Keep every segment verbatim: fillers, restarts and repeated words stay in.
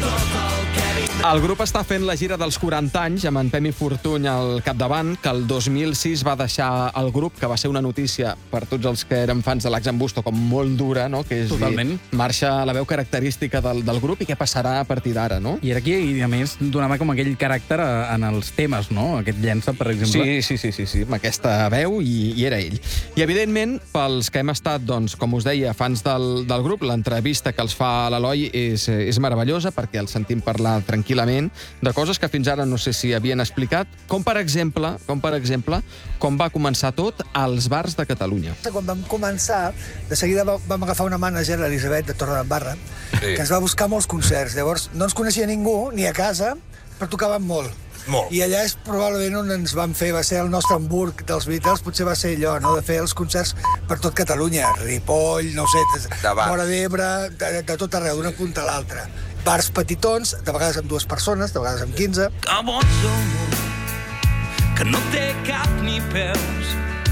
El grup està fent la gira dels quaranta anys amb en Pemi Fortuny al capdavant, que el dos mil sis va deixar el grup, que va ser una notícia per tots els que eren fans de l'Ax en Busto com molt dura, no? Que és Totalment. dir, marxa la veu característica del, del grup i què passarà a partir d'ara, no? I era aquí, i a més, donava com aquell caràcter en els temes, no? Aquest llença, per exemple. Sí, sí, sí, sí, sí, amb aquesta veu i, i era ell. I, evidentment, pels que hem estat, doncs, com us deia, fans del, del grup, l'entrevista que els fa l'Eloi és, és meravellosa, perquè el sentim parlar tranquil·lament de coses que fins ara no sé si havien explicat, com per exemple, com per exemple, com va començar tot als bars de Catalunya. Quan vam començar, de seguida vam agafar una mànager, l'Elisabet, de Torredembarra, sí, que ens va buscar molts concerts. Llavors, no ens coneixia ningú, ni a casa, però tocàvem molt. Molt. I allà és probablement on ens vam fer, va ser el nostre Hamburg dels Beatles, potser va ser allò, no?, de fer els concerts per tot Catalunya, Ripoll, no ho sé, Móra d'Ebre, de, de tot arreu, d'una punta a l'altra. Bars petitons, de vegades amb dues persones, de vegades amb quinze. Que boig el món, que no té cap ni peus,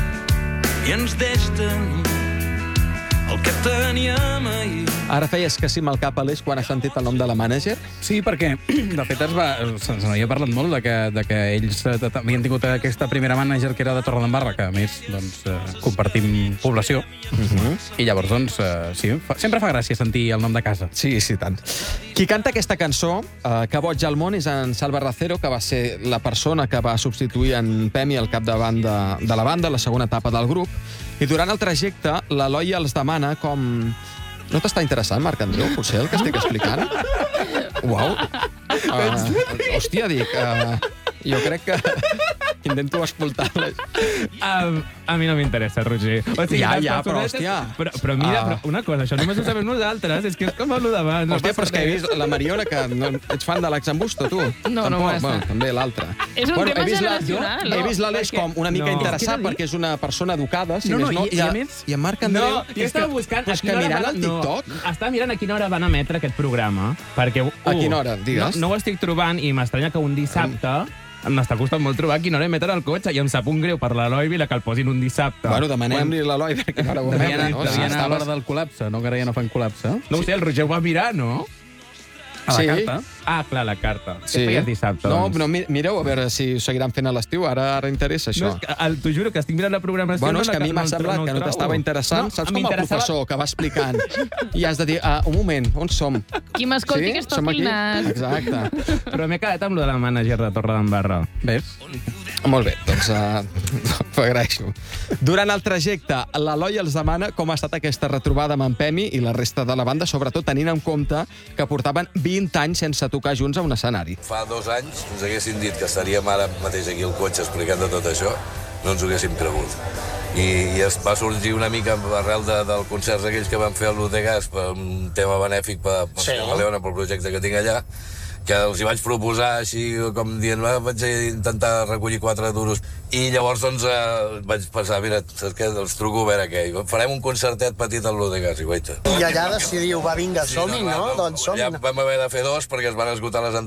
i ens deix tenir el que teníem ahir. Ara feies que sí amb el cap, Aleix, quan has sentit el nom de la mànager? Sí, perquè, de fet, es va, se n'havia parlat molt de que, de que ells havien tingut aquesta primera mànager que era de Torredembarra, que a més, doncs, eh, compartim població. Uh-huh. I llavors, doncs, eh, sí, fa, sempre fa gràcia sentir el nom de casa. Sí, sí, tant. Qui canta aquesta cançó, eh, Que boig al món, és en Salva Racero, que va ser la persona que va substituir en Pemi al capdavant de, de la banda, la segona etapa del grup. I durant el trajecte, l'Eloi els demana com... No t'està interessant, Marc Andreu, potser, el que estic explicant? Uau. Uh, hòstia, dic, uh, jo crec que intento escoltar-les. Um, a mi no m'interessa, Roger. O sigui, Ja, les ja, però, personetes- hòstia. Però, però mira, Ah. però una cosa, això només ho sabem nosaltres, és que és com el d'abans. Hòstia, però és que he vist la Mariona, que no, ets fan de l'Ax en Busto, tu? No, no ho és. Bueno, també l'altra. És un bueno, tema he vist la- generacional. He vist l'Aleix Perquè- com una mica no. interessat, Què he de dir? perquè és una persona educada, si No, no, més no. i- i a més- I en Marc Andreu... No, jo estava buscant... És a que quina hora mirant van- el TikTok... No, estava mirant a quina hora van emetre aquest programa, perquè... Uh, A quina hora? Digues. No, no ho estic trobant i m'estranya que un dissabte... M'està costant molt trobar a quina hora emeten el cotxe i em sap un greu per l'Eloi Vila que el posin un dissabte. Bueno, demanem-li a l'Eloi perquè no ho Devia anar, no? devia anar a l'hora Estaves- del col·lapse, no? Que ara ja no fan col·lapse. No ho sé, el Roger ho va mirar, no? A la Sí. carta. Ah, clar, la carta. Sí. Què feies dissabte, No, doncs? no, mi- mireu a veure si ho seguiran fent a l'estiu. Ara ara interessa, això. No, és que, el, t'ho juro que estic mirant la programació... Bueno, no és la que a mi no m'ha el- semblat no el que no trobo. t'estava interessant. No, Saps em com el interessava- professor que va explicant i has de dir, ah, un moment, on som? Qui m'escolti que es Som toqui aquí? el nas. Exacte. Però m'he quedat amb lo de la mànager de Torredembarra. Ves? Molt bé, doncs uh, t'ho agraeixo. Durant el trajecte, l'Eloi els demana com ha estat aquesta retrobada amb en Pemi i la resta de la banda, sobretot tenint en compte que portaven vint anys sense tocar junts a un escenari. Fa dos anys ens haguessin dit que estaríem ara mateix aquí al cotxe explicant de tot això, no ens ho haguéssim cregut. I, i es va sorgir una mica arrel de, del concerts aquells que van fer a l'Udegas per un tema benèfic per, per sí. Leona, pel projecte que tinc allà, que els hi vaig proposar així com dient, va, vaig intentar recollir quatre duros. I llavors doncs eh, vaig pensar, mira, saps què? Els truco a veure què. I farem un concertet petit a l'Udegas, i guaita. I allà decidiu, va, vinga, som-hi, no? Doncs som-hi. Ja vam haver de fer dos perquè es van esgotar les entrades